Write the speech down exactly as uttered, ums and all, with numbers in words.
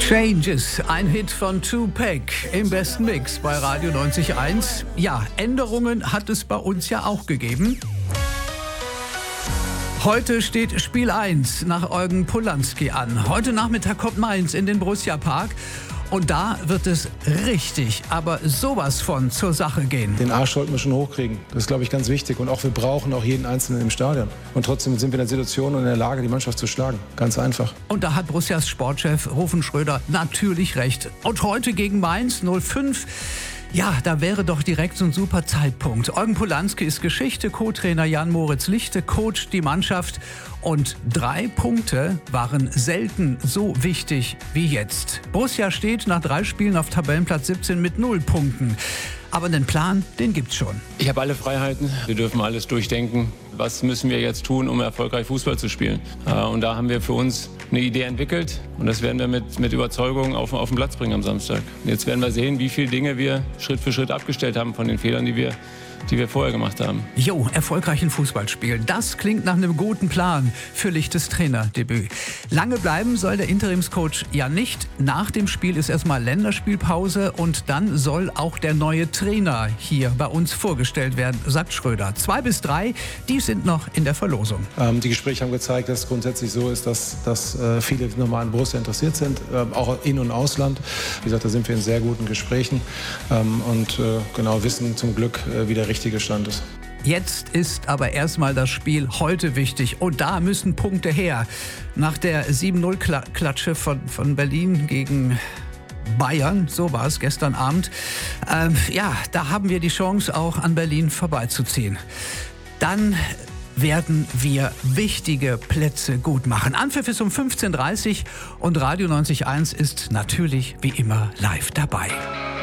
Changes, ein Hit von Tupac im besten Mix bei Radio neunzig Komma eins. Ja, Änderungen hat es bei uns ja auch gegeben. Heute steht Spiel eins nach Eugen Polanski an. Heute Nachmittag kommt Mainz in den Borussia Park. Und da wird es richtig, aber sowas von zur Sache gehen. Den Arsch sollten wir schon hochkriegen. Das ist, glaube ich, ganz wichtig. Und auch wir brauchen auch jeden Einzelnen im Stadion. Und trotzdem sind wir in der Situation und in der Lage, die Mannschaft zu schlagen. Ganz einfach. Und da hat Borussias Sportchef Rufen Schröder natürlich recht. Und heute gegen Mainz null fünf. Ja, da wäre doch direkt so ein super Zeitpunkt. Eugen Polanski ist Geschichte, Co-Trainer Jan-Moritz Lichte coacht die Mannschaft. Und drei Punkte waren selten so wichtig wie jetzt. Borussia steht nach drei Spielen auf Tabellenplatz siebzehn mit null Punkten. Aber den Plan, den gibt's schon. Ich habe alle Freiheiten. Wir dürfen alles durchdenken. Was müssen wir jetzt tun, um erfolgreich Fußball zu spielen? Und da haben wir für uns eine Idee entwickelt. Und das werden wir mit, mit Überzeugung auf, auf den Platz bringen am Samstag. Jetzt werden wir sehen, wie viele Dinge wir Schritt für Schritt abgestellt haben von den Fehlern, die wir die wir vorher gemacht haben. Jo, erfolgreichen Fußball spielen. Das klingt nach einem guten Plan für Lichtes Trainerdebüt. Lange bleiben soll der Interimscoach ja nicht. Nach dem Spiel ist erstmal Länderspielpause und dann soll auch der neue Trainer hier bei uns vorgestellt werden, sagt Schröder. Zwei bis drei, die sind noch in der Verlosung. Ähm, die Gespräche haben gezeigt, dass es grundsätzlich so ist, dass, dass äh, viele nochmal an Borussia interessiert sind, äh, auch in- und ausland. Wie gesagt, da sind wir in sehr guten Gesprächen ähm, und äh, genau wissen zum Glück, äh, wie der richtige Stand ist. Jetzt ist aber erstmal das Spiel heute wichtig und da müssen Punkte her. Nach der sieben null Klatsche von, von Berlin gegen Bayern, so war es gestern Abend, ähm, ja, da haben wir die Chance auch an Berlin vorbeizuziehen. Dann werden wir wichtige Plätze gut machen. Anpfiff ist um fünfzehn Uhr dreißig und Radio neunzig Komma eins ist natürlich wie immer live dabei.